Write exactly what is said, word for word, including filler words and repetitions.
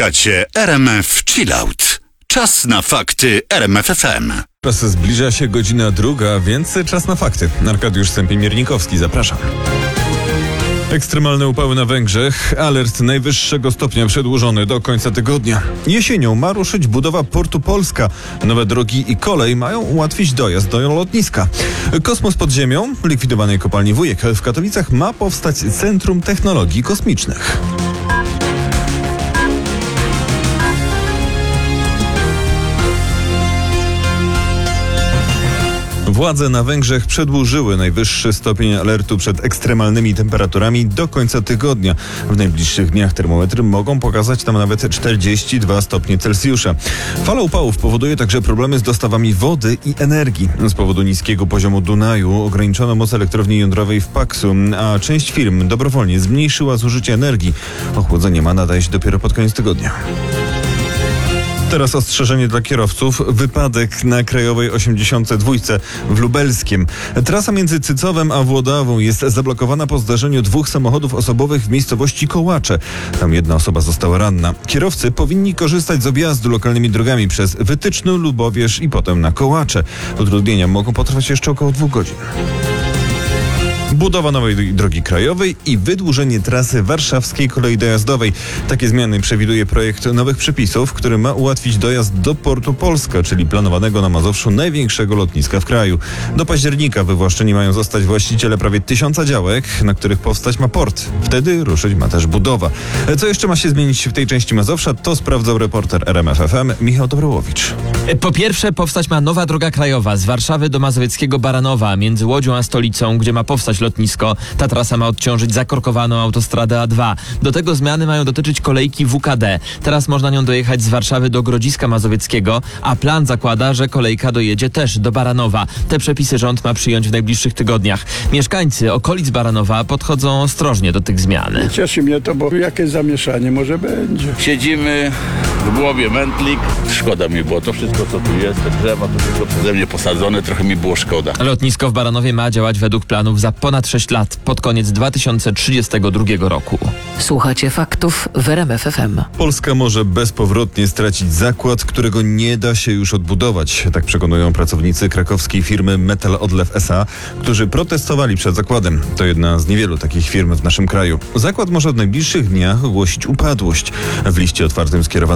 Słuchacie R M F Chillout. Czas na fakty R M F F M. Teraz zbliża się godzina druga, więc czas na fakty. Arkadiusz Stępień-Miernikowski, zapraszam. Ekstremalne upały na Węgrzech. Alert najwyższego stopnia przedłużony do końca tygodnia. Jesienią ma ruszyć budowa portu Polska. Nowe drogi i kolej mają ułatwić dojazd do lotniska. Kosmos pod ziemią. Likwidowanej kopalni Wujek w Katowicach ma powstać Centrum Technologii Kosmicznych. Władze na Węgrzech przedłużyły najwyższy stopień alertu przed ekstremalnymi temperaturami do końca tygodnia. W najbliższych dniach termometry mogą pokazać tam nawet czterdzieści dwa stopnie Celsjusza. Fala upałów powoduje także problemy z dostawami wody i energii. Z powodu niskiego poziomu Dunaju ograniczono moc elektrowni jądrowej w Paksu, a część firm dobrowolnie zmniejszyła zużycie energii. Ochłodzenie ma nadejść dopiero pod koniec tygodnia. Teraz ostrzeżenie dla kierowców. Wypadek na Krajowej osiemdziesiąt dwa w Lubelskiem. Trasa między Cycowem a Włodawą jest zablokowana po zdarzeniu dwóch samochodów osobowych w miejscowości Kołacze. Tam jedna osoba została ranna. Kierowcy powinni korzystać z objazdu lokalnymi drogami przez Wytyczno, Lubowierz i potem na Kołacze. Utrudnienia mogą potrwać jeszcze około dwóch godzin. Budowa nowej drogi krajowej i wydłużenie trasy warszawskiej kolei dojazdowej. Takie zmiany przewiduje projekt nowych przepisów, który ma ułatwić dojazd do portu Polska, czyli planowanego na Mazowszu największego lotniska w kraju. Do października wywłaszczeni mają zostać właściciele prawie tysiąca działek, na których powstać ma port. Wtedy ruszyć ma też budowa. Co jeszcze ma się zmienić w tej części Mazowsza, to sprawdzał reporter R M F F M Michał Dobrołowicz. Po pierwsze, powstać ma nowa droga krajowa z Warszawy do mazowieckiego Baranowa, między Łodzią a stolicą, gdzie ma powstać lotnisko. Ta trasa ma odciążyć zakorkowaną autostradę A dwa. Do tego zmiany mają dotyczyć kolejki W K D. Teraz można nią dojechać z Warszawy do Grodziska Mazowieckiego, a plan zakłada, że kolejka dojedzie też do Baranowa. Te przepisy rząd ma przyjąć w najbliższych tygodniach. Mieszkańcy okolic Baranowa podchodzą ostrożnie do tych zmian. Cieszy mnie to, bo jakieś zamieszanie może będzie. Siedzimy w głowie mętlik. Szkoda mi było to wszystko, co tu jest, te drzewa, to wszystko przeze mnie posadzone, trochę mi było szkoda. Lotnisko w Baranowie ma działać według planów za ponad sześć lat, pod koniec dwa tysiące trzydziestego drugiego roku. Słuchacie faktów w R M F F M. Polska może bezpowrotnie stracić zakład, którego nie da się już odbudować. Tak przekonują pracownicy krakowskiej firmy Metal Odlew S A, którzy protestowali przed zakładem. To jedna z niewielu takich firm w naszym kraju. Zakład może w najbliższych dniach ogłosić upadłość. W liście otwartym skierowanym